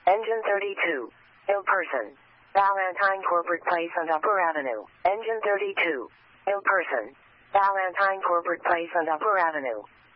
Engine 32. Ill person. Valentine Corporate Place on Upper Avenue. Engine 32. Ill person. Valentine Corporate Place on Upper Avenue.